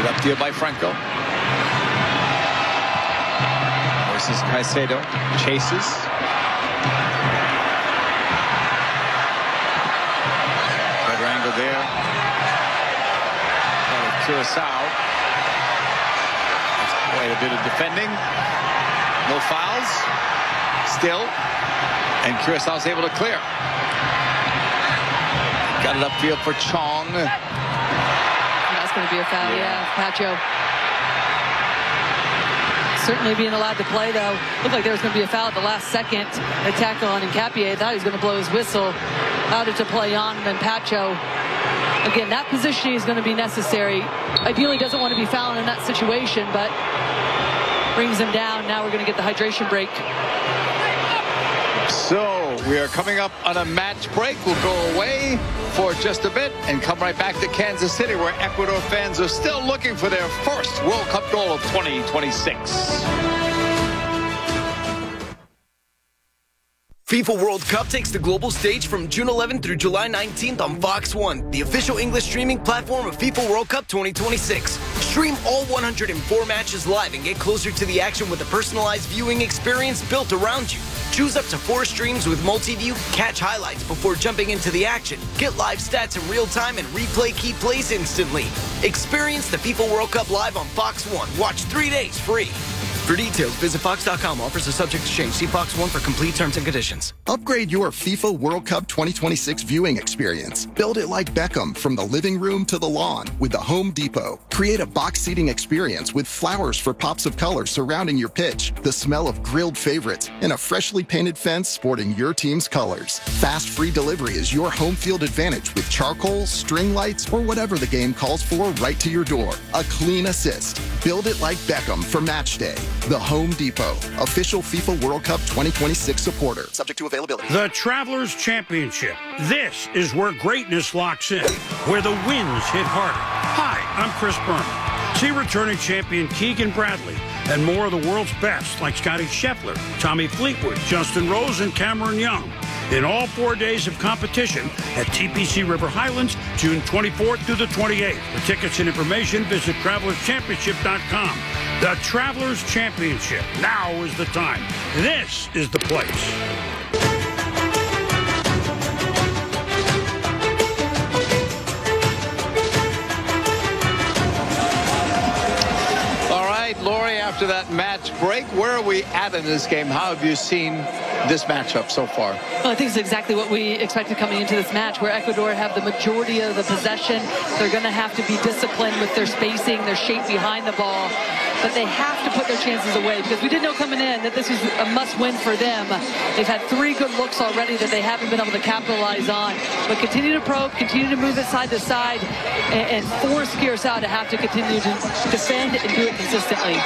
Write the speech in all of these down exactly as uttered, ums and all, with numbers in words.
Left field by Franco. Versus Caicedo. Chases. Better angle there. Curacao. Quite a bit of defending. No fouls. Still. And Curaçao's able to clear. Got it upfield for Chong. That's going to be a foul, yeah. yeah. Pacho. Certainly being allowed to play, though. Looked like there was going to be a foul at the last second. The tackle on Hincapié. Thought he was going to blow his whistle. Out to play on, and then Pacho. Again, that positioning is going to be necessary. Ideally doesn't want to be fouling in that situation, but brings him down. Now we're going to get the hydration break. So we are coming up on a match break. We'll go away for just a bit and come right back to Kansas City, where Ecuador fans are still looking for their first World Cup goal of twenty twenty-six. FIFA World Cup takes the global stage from June eleventh through July nineteenth on Fox one, the official English streaming platform of FIFA World Cup twenty twenty-six. Stream all one hundred four matches live and get closer to the action with a personalized viewing experience built around you. Choose up to four streams with multi-view, catch highlights before jumping into the action, get live stats in real time, and replay key plays instantly. Experience the FIFA World Cup live on Fox one. Watch three days free. For details, visit Fox dot com. Offers are subject to change. See Fox one for complete terms and conditions. Upgrade your FIFA World Cup twenty twenty-six viewing experience. Build it like Beckham from the living room to the lawn with the Home Depot. Create a box seating experience with flowers for pops of color surrounding your pitch, the smell of grilled favorites, and a freshly painted fence sporting your team's colors. Fast free delivery is your home field advantage with charcoal, string lights, or whatever the game calls for right to your door. A clean assist. Build it like Beckham for match day. The Home Depot, official FIFA World Cup twenty twenty-six supporter. Subject to availability. The Travelers Championship. This is where greatness locks in, where the wins hit harder. Hi, I'm Chris Berman. See returning champion Keegan Bradley and more of the world's best like Scotty Scheffler, Tommy Fleetwood, Justin Rose, and Cameron Young in all four days of competition at T P C River Highlands, June twenty-fourth through the twenty-eighth. For tickets and information, visit travelers championship dot com. The Travelers Championship. Now is the time. This is the place. All right, Lori, after that match break, where are we at in this game? How have you seen this matchup so far? Well, I think it's exactly what we expected coming into this match, where Ecuador have the majority of the possession. They're going to have to be disciplined with their spacing, their shape behind the ball. But they have to put their chances away, because we did know coming in that this was a must-win for them. They've had three good looks already that they haven't been able to capitalize on. But continue to probe, continue to move it side to side, and, and force Curaçao to have to continue to defend and do it consistently.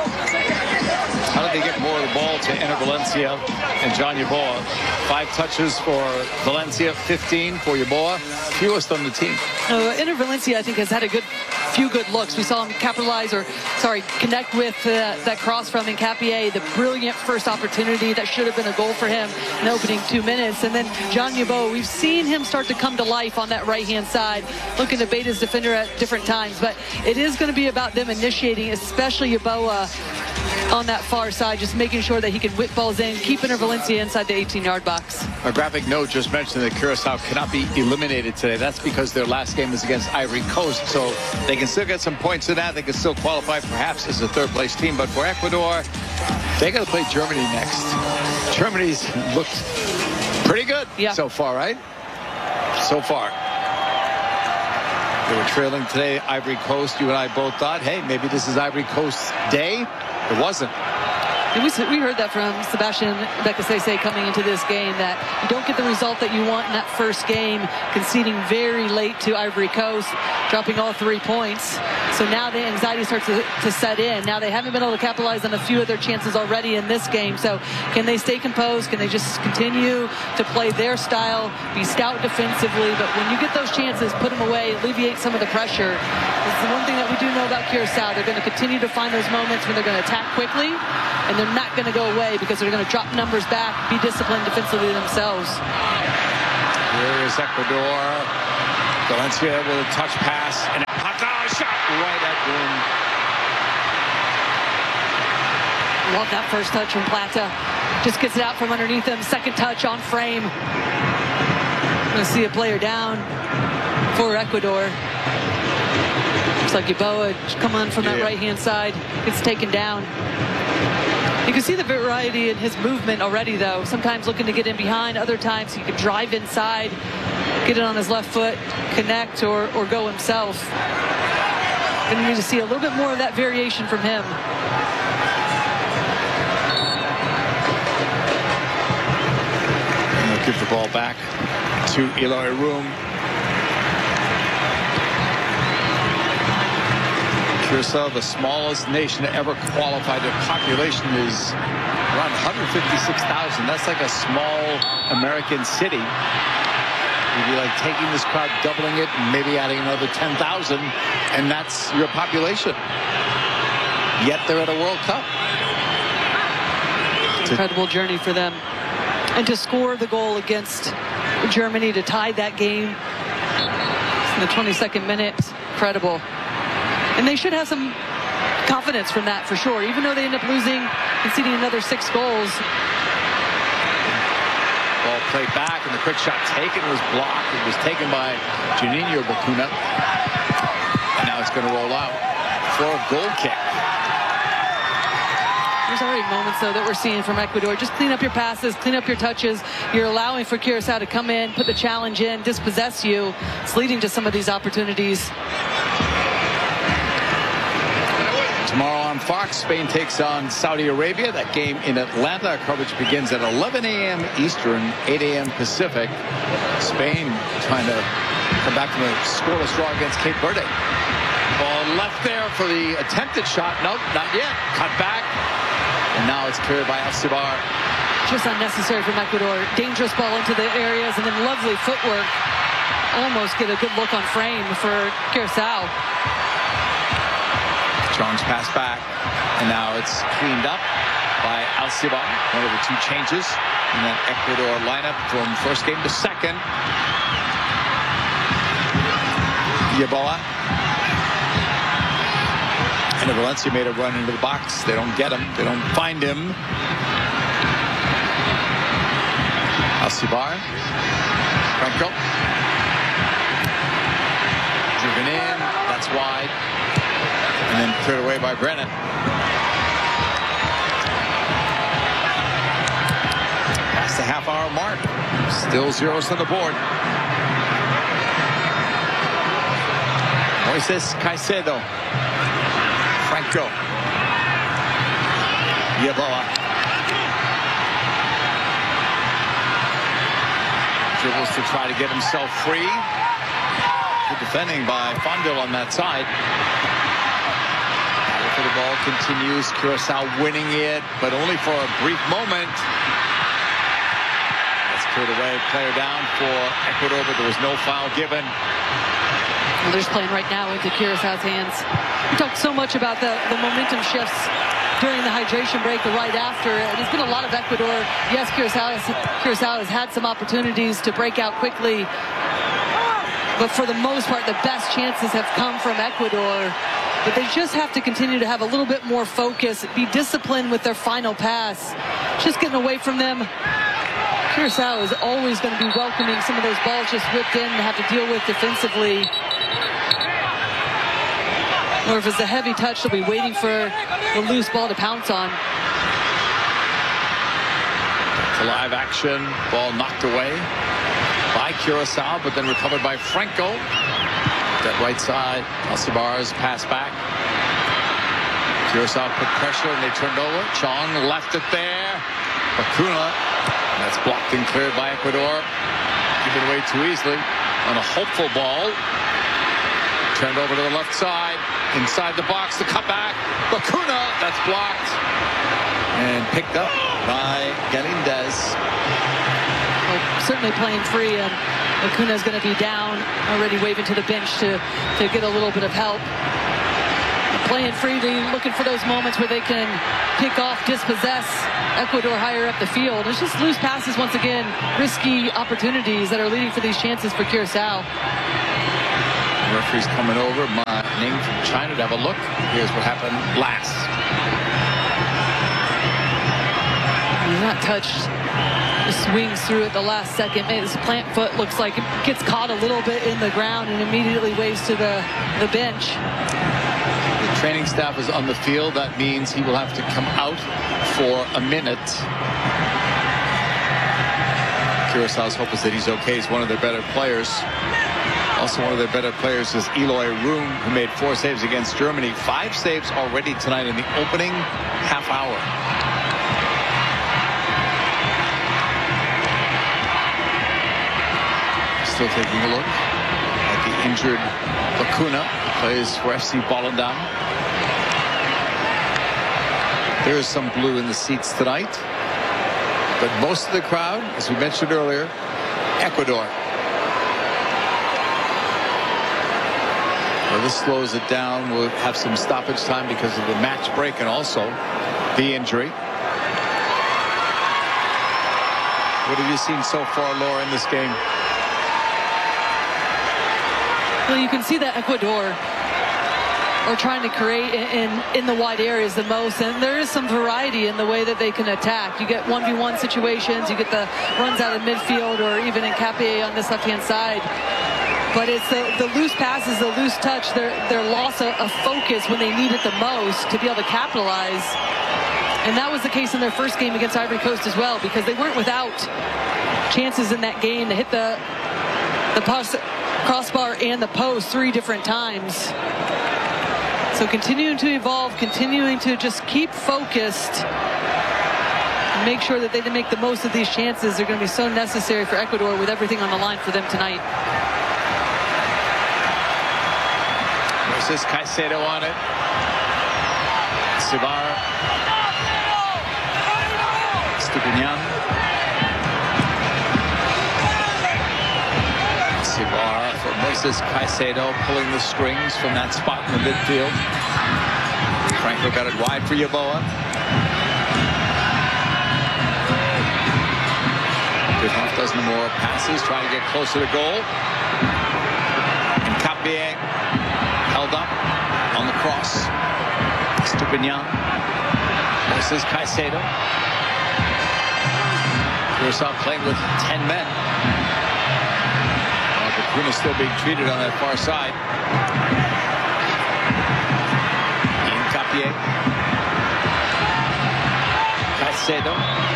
How did they get more of the ball to Enner Valencia and John Yeboah? Five touches for Valencia, fifteen for Yeboah, fewest on the team. Uh, Enner Valencia, I think, has had a good few good looks. We saw him capitalize, or sorry, connect with uh, that cross from Hincapié, the brilliant first opportunity that should have been a goal for him in opening two minutes. And then John Yeboah, we've seen him start to come to life on that right-hand side, looking to bait his defender at different times. But it is going to be about them initiating, especially Yeboah on that far side, just making sure that he can whip balls in, keep Enner Valencia inside the eighteen-yard box. A graphic note just mentioned that Curaçao cannot be eliminated today. That's because their last game is against Ivory Coast, so they can still get some points in that. They can still qualify perhaps as a third-place team. But for Ecuador, they got to play Germany next. Germany's looked pretty good yeah. so far, right? So far. They were trailing today, Ivory Coast. You and I both thought, hey, maybe this is Ivory Coast's day. It wasn't. And we, we heard that from Sebastian Bekasese coming into this game, that you don't get the result that you want in that first game, conceding very late to Ivory Coast, dropping all three points. So now the anxiety starts to, to set in. Now they haven't been able to capitalize on a few of their chances already in this game. So can they stay composed? Can they just continue to play their style, be stout defensively? But when you get those chances, put them away, alleviate some of the pressure. It's the one thing that we do know about Curaçao. They're going to continue to find those moments when they're going to attack quickly, and they're not going to go away because they're going to drop numbers back, be disciplined defensively themselves. Here is Ecuador. Valencia with a touch pass, and a shot right at Green. Love that first touch from Plata. Just gets it out from underneath him. Second touch on frame. Going to see a player down for Ecuador. Looks like Yeboah come on from that yeah. right-hand side. Gets taken down. You can see the variety in his movement already, though. Sometimes looking to get in behind. Other times he could drive inside, get it on his left foot, connect, or, or go himself. Going to need to see a little bit more of that variation from him. And they'll give the ball back to Eloy Room. Curacao, the smallest nation to ever qualify. Their population is around one hundred fifty-six thousand. That's like a small American city. You'd be like taking this crowd, doubling it, and maybe adding another ten thousand, and that's your population. Yet they're at a World Cup. Incredible journey for them. And to score the goal against Germany to tie that game in the twenty-second minute, incredible. And they should have some confidence from that for sure. Even though they end up losing, conceding another six goals. Ball played back, and the quick shot taken was blocked. It was taken by Juninho Bacuna. And now it's going to roll out for a goal kick. There's already moments, though, that we're seeing from Ecuador. Just clean up your passes, clean up your touches. You're allowing for Curacao to come in, put the challenge in, dispossess you. It's leading to some of these opportunities. Tomorrow on Fox, Spain takes on Saudi Arabia. That game in Atlanta. Coverage begins at eleven a m Eastern, eight a m Pacific. Spain trying to come back from a scoreless draw against Cape Verde. Ball left there for the attempted shot. Nope, not yet. Cut back. And now it's cleared by Alcibar. Just unnecessary from Ecuador. Dangerous ball into the areas, and then lovely footwork. Almost get a good look on frame for Curacao. Jones pass back, and now it's cleaned up by Alcibar. One of the two changes in that Ecuador lineup from first game to second. Yeboah. And Valencia made a run into the box. They don't get him. They don't find him. Alcibar. Franco. Driven in. That's wide. And then cleared away by Brennan. Past the half hour mark. Still zeros on the board. Moises Caicedo. Franco. Yeboah. Dribbles to try to get himself free. Good defending by Fondil on that side. The ball continues. Curacao winning it, but only for a brief moment. That's cleared away. Player down for Ecuador, but there was no foul given. Well, they're just playing right now into Curaçao's hands. We talked so much about the, the momentum shifts during the hydration break, the right after. And it's been a lot of Ecuador. Yes, Curacao has, Curacao has had some opportunities to break out quickly. But for the most part, the best chances have come from Ecuador. But they just have to continue to have a little bit more focus, be disciplined with their final pass. Just getting away from them. Curacao is always going to be welcoming some of those balls just whipped in to have to deal with defensively. Or if it's a heavy touch, they'll be waiting for the loose ball to pounce on. It's a live action. Ball knocked away by Curacao, but then recovered by Franco. That right side, Alcibar's pass back. Curacao put pressure and they turned over. Chong left it there. Bacuna, that's blocked and cleared by Ecuador. Given away too easily on a hopeful ball. Turned over to the left side. Inside the box, the cutback. Bacuna, that's blocked. And picked up by Galindez. Well, certainly playing free, and Bacuna is going to be down, already waving to the bench to, to get a little bit of help. Playing freely, looking for those moments where they can pick off, dispossess Ecuador higher up the field. It's just loose passes once again, risky opportunities that are leading for these chances for Curacao. The referee's coming over, Ma Ning from China, to have a look. Here's what happened last. He's not touched. Just swings through at the last second. His plant foot looks like it gets caught a little bit in the ground and immediately waves to the, the bench. The training staff is on the field. That means he will have to come out for a minute. Curaçao's hope is that he's okay. He's one of their better players. Also one of their better players is Eloy Room, who made four saves against Germany. Five saves already tonight in the opening half hour. Still taking a look at the injured Lacuna, who plays for F C Volendam. There is some blue in the seats tonight, but most of the crowd, as we mentioned earlier, Ecuador. Well, this slows it down. We'll have some stoppage time because of the match break and also the injury. What have you seen so far, Laura, in this game? Well, you can see that Ecuador are trying to create in, in the wide areas the most, and there is some variety in the way that they can attack. You get one v one situations, you get the runs out of midfield, or even in Capié on this left-hand side. But it's the, the loose passes, the loose touch, their, their loss of, of focus when they need it the most to be able to capitalize. And that was the case in their first game against Ivory Coast as well, because they weren't without chances in that game to hit the, the post, crossbar and the post three different times. So continuing to evolve, continuing to just keep focused and make sure that they can make the most of these chances. They're going to be so necessary for Ecuador with everything on the line for them tonight. This is Caicedo on it. Sibar. Stupinian. Sibar for Moises Caicedo, pulling the strings from that spot in the midfield. Franco got it wide for Yeboah. Good half dozen more passes, trying to get closer to goal. And Capié held up on the cross. Stupinian. Moises Caicedo. Curaçao playing with ten men. Lacuna still being treated on that far side. Ian Capié. Caicedo.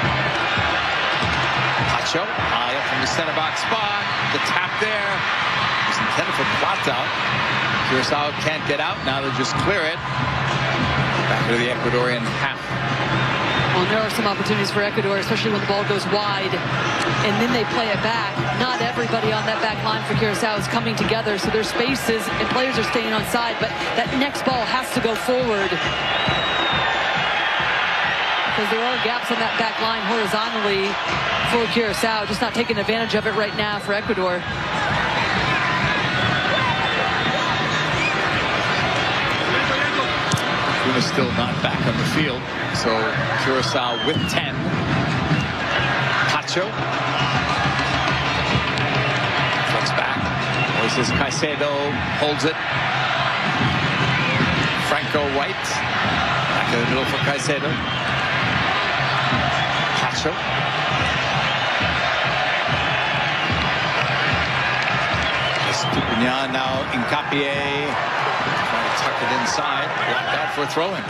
Pacho. High up from the center box spot. The tap there was intended for Plata. Curaçao can't get out. Now they'll just clear it. Back to the Ecuadorian half. Well, there are some opportunities for Ecuador, especially when the ball goes wide and then they play it back. Not everybody on that back line for Curaçao is coming together, so there's spaces and players are staying on side, but that next ball has to go forward because there are gaps on that back line horizontally for Curaçao, just not taking advantage of it right now for Ecuador. Lacuna still not back on the field, so Curaçao with ten. Pacho. Flicks back. Moises Caicedo holds it. Franco White. Back in the middle for Caicedo. Pacho. Stupinian now in Capié. Trying to tuck it inside. Blocked out for a throw-in.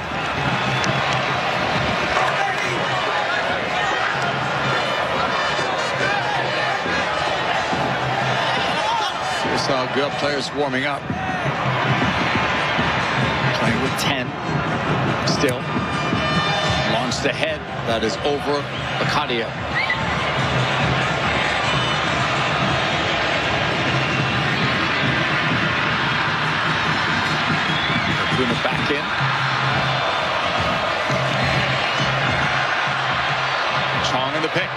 Curaçao good players warming up. Playing with ten. Still. Launched ahead. That is over Acadia. Back in. Chong in the pick.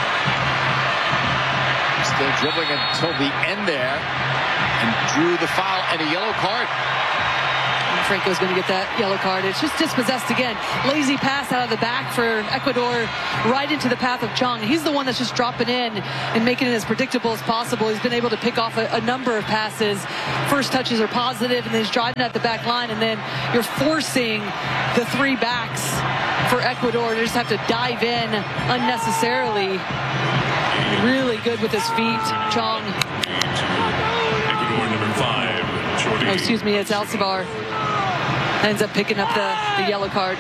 Still dribbling until the end there and drew the foul and a yellow card. And Franco's going to get that yellow card. It's just dispossessed again. Lazy pass out of the back for Ecuador right into the path of Chong. He's the one that's just dropping in and making it as predictable as possible. He's been able to pick off a, a number of passes. First touches are positive, and then he's driving at the back line, and then you're forcing the three backs for Ecuador to just have to dive in unnecessarily. Really good with his feet, Chong. Ecuador number five, Jordi. Oh, excuse me, it's Alcivar. Ends up picking up the, the yellow card.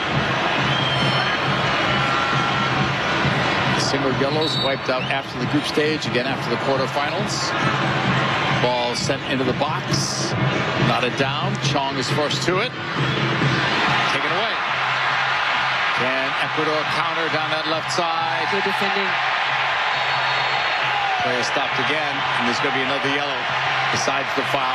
Single yellows wiped out after the group stage, again after the quarterfinals. Ball sent into the box. Knotted down. Chong is forced to it. Taken away. Can Ecuador counter down that left side? Good defending. Player stopped again, and there's going to be another yellow besides the foul.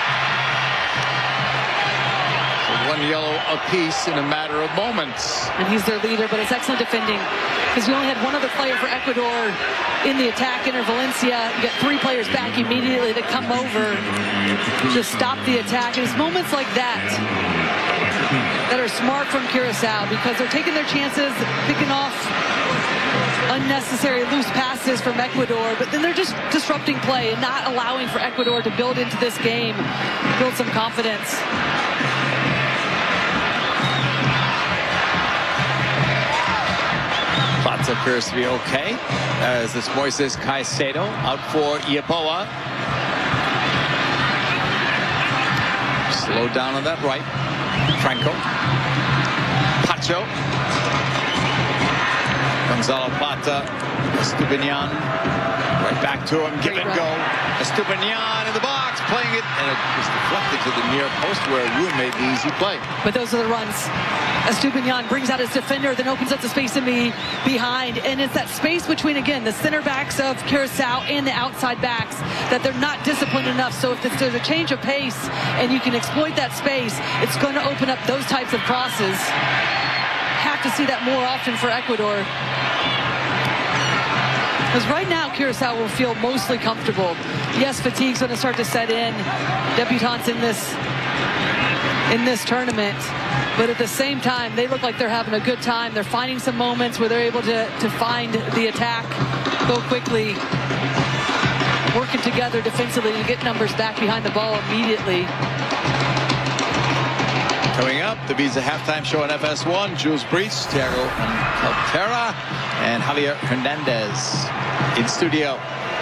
So one yellow apiece in a matter of moments. And he's their leader, but it's excellent defending because we only had one other player for Ecuador in the attack, Inter Valencia. You get three players back immediately to come over to stop the attack. And it's moments like that that are smart from Curacao because they're taking their chances, picking off unnecessary loose passes from Ecuador, but then they're just disrupting play and not allowing for Ecuador to build into this game, build some confidence. Plata appears to be okay as this Moises Caicedo out for Yeboah. Slow down on that right. Franco. Pacho. Gonzalo Plata. Estupinian. Right back to him. Give and go. Estupinian in the box. Playing it. And it was deflected to the near post where Room made the easy play. But those are the runs. Estupinian brings out his defender, then opens up the space in me behind. And it's that space between, again, the center backs of Curacao and the outside backs that they're not disciplined enough. So if there's a change of pace and you can exploit that space, it's going to open up those types of crosses. Have to see that more often for Ecuador. Because right now, Curacao will feel mostly comfortable. Yes, fatigue's going to start to set in. Debutants in this in this tournament. But at the same time, they look like they're having a good time. They're finding some moments where they're able to, to find the attack, go quickly, working together defensively to get numbers back behind the ball immediately. Coming up, the Visa halftime show on F S one. Jules Breach, Thiago Caltera, and Javier Hernandez in studio.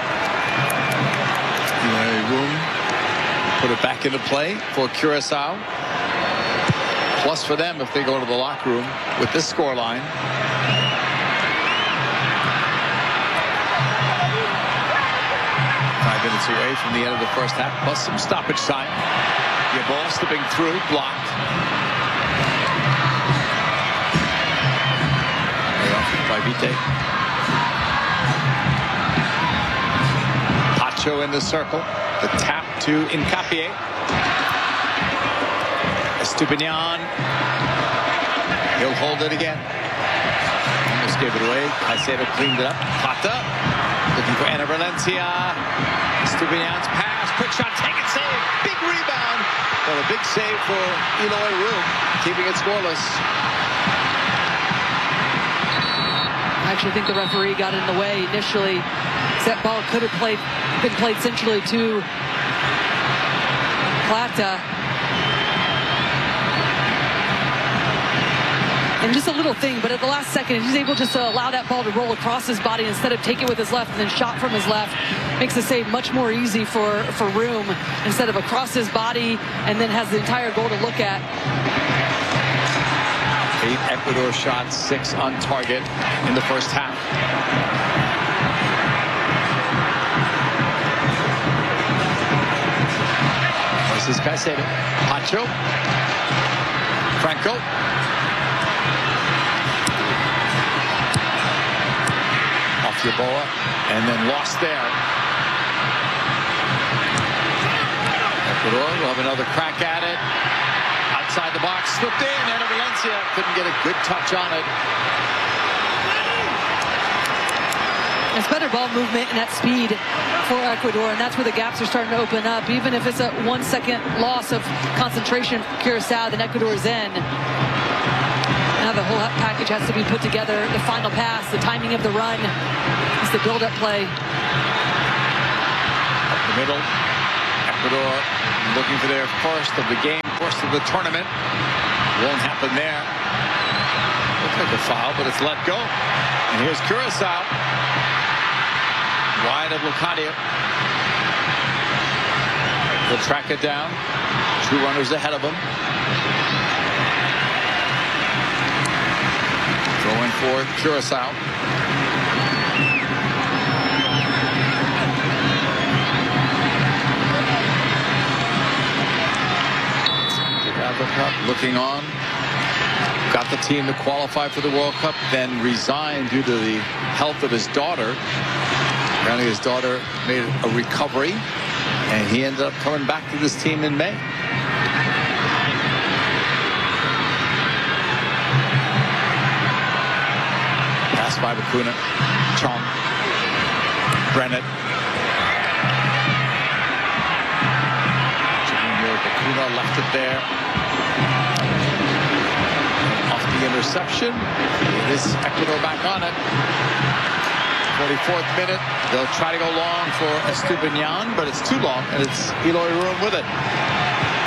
Room put it back into play for Curacao. Plus for them if they go to the locker room with this scoreline. Five minutes away from the end of the first half, plus some stoppage time. Your ball slipping through, blocked. By Vite. Pacho in the circle. The tap to Hincapié. Estupinian. He'll hold it again. Almost gave it away. Caicedo cleaned it up. Plata. Looking for Inter Valencia. Estupinian's pass. Quick shot. Take it. Save. Big rebound. But a big save for Eloy Room. Keeping it scoreless. I actually think the referee got in the way initially. That ball could have played, been played centrally to Plata. And just a little thing, but at the last second, he's able just to allow that ball to roll across his body instead of take it with his left and then shot from his left. Makes the save much more easy for, for Room instead of across his body and then has the entire goal to look at. Eight Ecuador shots, six on target in the first half. This is Caicedo. Pacho. Franco. Off Yeboah, and then lost there. Ecuador will have another crack at it. Outside the box, slipped in, and Valencia couldn't get a good touch on it. It's better ball movement and that speed for Ecuador, and that's where the gaps are starting to open up. Even if it's a one-second loss of concentration for Curacao, then Ecuador's in. Now the whole package has to be put together. The final pass, the timing of the run, is the build-up play. Up the middle, Ecuador looking for their first of the game, first of the tournament. Won't happen there. But looked like a foul, but it's let go. And here's Curacao. Wide of Locadia. They'll track it down. Two runners ahead of him. Throwing for Curacao. Cup, looking on. Got the team to qualify for the World Cup, then resigned due to the health of his daughter. Apparently his daughter made a recovery, and he ended up coming back to this team in May. Pass by Bakuna. Chong. Brennan. Bakuna left it there. Off the interception. It is Ecuador back on it. forty-fourth minute. They'll try to go long for Estupiñán, but it's too long, and it's Eloy Rouen with it.